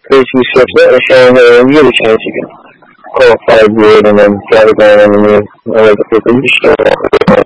Because you switch that and you get a chance, you can qualify good and then try to go on and then like the people you show up.